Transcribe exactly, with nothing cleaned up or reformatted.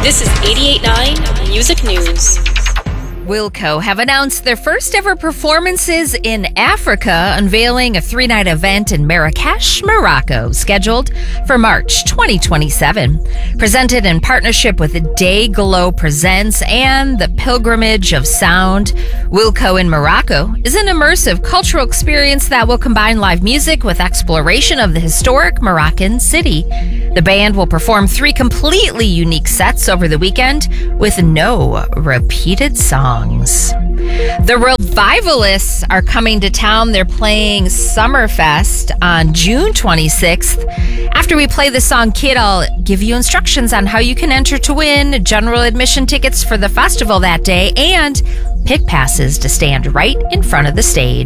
This is eighty-eight point nine Music News. Wilco have announced their first ever performances in Africa, unveiling a three-night event in Marrakesh, Morocco, scheduled for March twenty twenty-seven. Presented in partnership with Day Glow Presents and the Pilgrimage of Sound, Wilco in Morocco is an immersive cultural experience that will combine live music with exploration of the historic Moroccan city. The band will perform three completely unique sets over the weekend with no repeated songs. The Revivalists are coming to town. They're playing Summerfest on June twenty-sixth. After we play the song Kid, I'll give you instructions on how you can enter to win general admission tickets for the festival that day and pick passes to stand right in front of the stage.